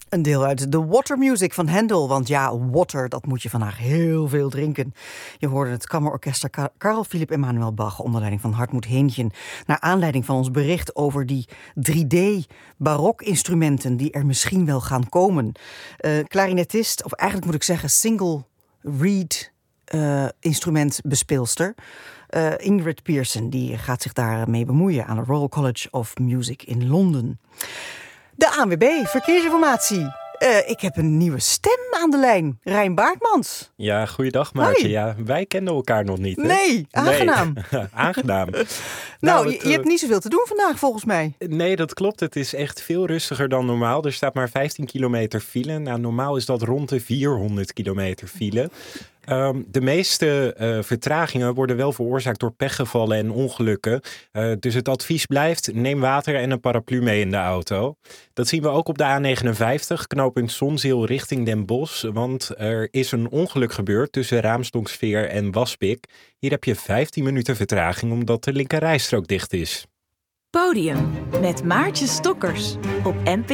Een deel uit de Water Music van Handel. Want ja, water, dat moet je vandaag heel veel drinken. Je hoorde het kammerorkester Carl Philipp Emanuel Bach onder leiding van Hartmut Heentjen. Naar aanleiding van ons bericht over die 3D-barokinstrumenten die er misschien wel gaan komen. Clarinetist, of eigenlijk moet ik zeggen single reed instrumentbespeelster. Ingrid Pearson, die gaat zich daarmee bemoeien aan de Royal College of Music in Londen. De ANWB, verkeersinformatie. Ik heb een nieuwe stem aan de lijn. Rijn Baartmans. Ja, goeiedag Maartje. Hoi. Ja, wij kenden elkaar nog niet, hè? Nee, aangenaam. Nee. Aangenaam. Je hebt niet zoveel te doen vandaag volgens mij. Nee, dat klopt. Het is echt veel rustiger dan normaal. Er staat maar 15 kilometer file. Nou, normaal is dat rond de 400 kilometer file. De meeste vertragingen worden wel veroorzaakt door pechgevallen en ongelukken. Dus het advies blijft, neem water en een paraplu mee in de auto. Dat zien we ook op de A59, knooppunt Zonzeel richting Den Bosch. Want er is een ongeluk gebeurd tussen Raamsdonksveer en Waspik. Hier heb je 15 minuten vertraging omdat de linkerrijstrook dicht is. Podium met Maartje Stokkers op NPO